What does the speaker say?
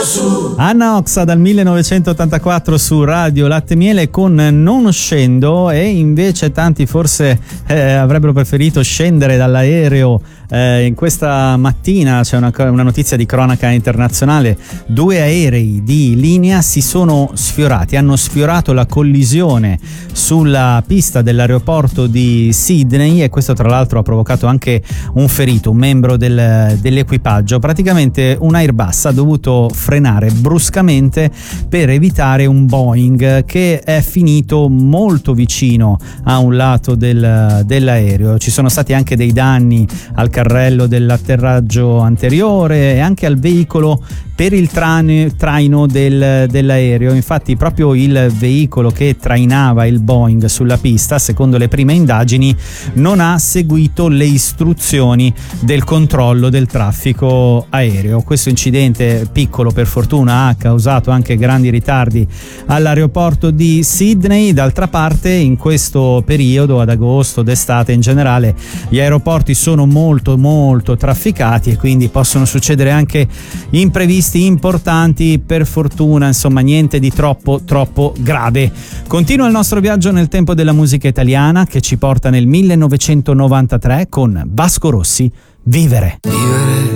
Anna Oxa dal 1984 su Radio Latte Miele con Non scendo, e invece tanti forse avrebbero preferito scendere dall'aereo. In questa mattina c'è una notizia di cronaca internazionale: 2 aerei di linea si sono sfiorati, hanno sfiorato la collisione sulla pista dell'aeroporto di Sydney, e questo tra l'altro ha provocato anche un ferito, un membro dell'equipaggio. Praticamente un Airbus ha dovuto frenare bruscamente per evitare un Boeing che è finito molto vicino a un lato dell'aereo. Ci sono stati anche dei danni al carrello dell'atterraggio anteriore e anche al veicolo per il traino dell'aereo. Infatti proprio il veicolo che trainava il Boeing sulla pista, secondo le prime indagini, non ha seguito le istruzioni del controllo del traffico aereo. Questo incidente, piccolo per fortuna, ha causato anche grandi ritardi all'aeroporto di Sydney. D'altra parte, in questo periodo, ad agosto, d'estate in generale, gli aeroporti sono molto trafficati e quindi possono succedere anche imprevisti importanti. Per fortuna, insomma, niente di troppo grave. Continua il nostro viaggio nel tempo della musica italiana, che ci porta nel 1993 con Vasco Rossi, Vivere.